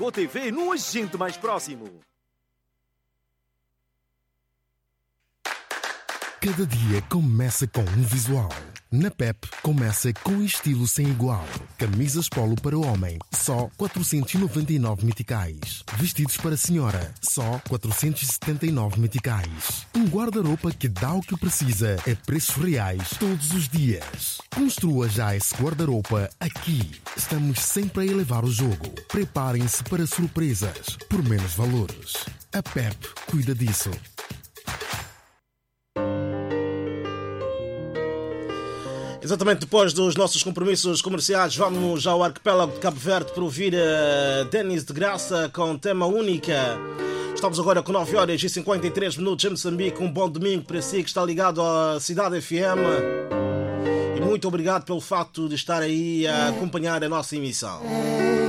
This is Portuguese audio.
ou TV num agente mais próximo. Cada dia começa com um visual. Na PEP, começa com estilo sem igual. Camisas polo para o homem, só 499 meticais. Vestidos para a senhora, só 479 meticais. Um guarda-roupa que dá o que precisa a preços reais todos os dias. Construa já esse guarda-roupa aqui. Estamos sempre a elevar o jogo. Preparem-se para surpresas por menos valores. A PEP cuida disso. Exatamente depois dos nossos compromissos comerciais, vamos ao arquipélago de Cabo Verde para ouvir Denis de Graça com tema Única. Estamos agora com 9 horas e 53 minutos em Moçambique. Um bom domingo para si que está ligado à Cidade FM. E muito obrigado pelo facto de estar aí a acompanhar a nossa emissão.